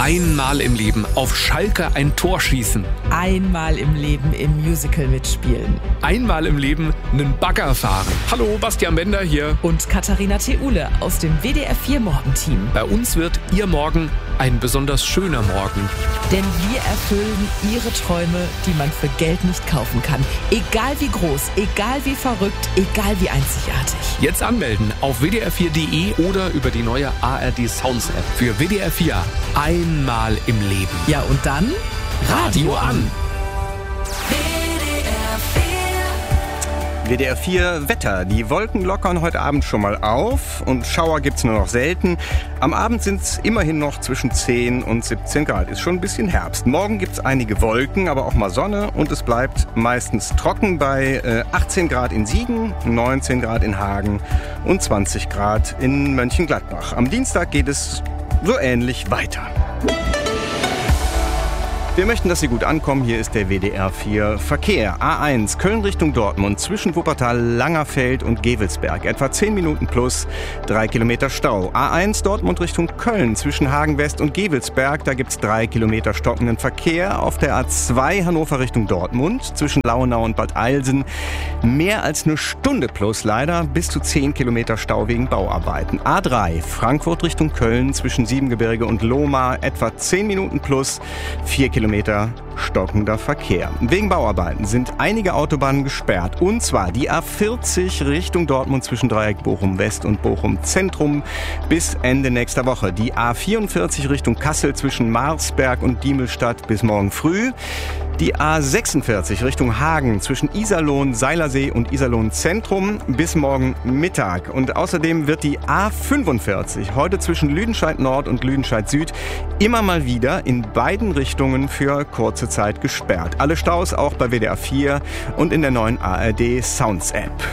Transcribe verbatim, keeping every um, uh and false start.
Einmal im Leben auf Schalke ein Tor schießen. Einmal im Leben im Musical mitspielen. Einmal im Leben einen Bagger fahren. Hallo, Bastian Bender hier. Und Katharina Theule aus dem W D R vier Morgenteam. Bei uns wird Ihr Morgen ein besonders schöner Morgen. Denn wir erfüllen Ihre Träume, die man für Geld nicht kaufen kann. Egal wie groß, egal wie verrückt, egal wie einzigartig. Jetzt anmelden auf w d r vier punkt d e oder über die neue A R D Sounds App für W D R vier. Einmal im Leben. Ja, und dann Radio an. W D R vier Wetter. Die Wolken lockern heute Abend schon mal auf und Schauer gibt's nur noch selten. Am Abend sind's immerhin noch zwischen zehn und siebzehn Grad. Ist schon ein bisschen Herbst. Morgen gibt's einige Wolken, aber auch mal Sonne und es bleibt meistens trocken bei äh, achtzehn Grad in Siegen, neunzehn Grad in Hagen und zwanzig Grad in Mönchengladbach. Am Dienstag geht es so ähnlich weiter. Wir möchten, dass Sie gut ankommen. Hier ist der W D R vier Verkehr. A eins, Köln Richtung Dortmund, zwischen Wuppertal, Langerfeld und Gevelsberg. Etwa zehn Minuten plus, drei Kilometer Stau. A eins, Dortmund Richtung Köln, zwischen Hagen West und Gevelsberg. Da gibt's drei Kilometer stockenden Verkehr. Auf der A zwei, Hannover Richtung Dortmund, zwischen Lauenau und Bad Eilsen. Mehr als eine Stunde plus, leider, bis zu zehn Kilometer Stau wegen Bauarbeiten. A drei, Frankfurt Richtung Köln, zwischen Siebengebirge und Lohmar. Etwa zehn Minuten plus, vier Kilometer stockender Verkehr. Wegen Bauarbeiten sind einige Autobahnen gesperrt. Und zwar die A vierzig Richtung Dortmund zwischen Dreieck Bochum West und Bochum Zentrum bis Ende nächster Woche. Die A vierundvierzig Richtung Kassel zwischen Marsberg und Diemelstadt bis morgen früh. Die A sechsundvierzig Richtung Hagen zwischen Iserlohn, Seilersee und Iserlohn Zentrum bis morgen Mittag. Und außerdem wird die A fünfundvierzig heute zwischen Lüdenscheid Nord und Lüdenscheid Süd immer mal wieder in beiden Richtungen für kurze Zeit gesperrt. Alle Staus auch bei W D R vier und in der neuen A R D Sounds App.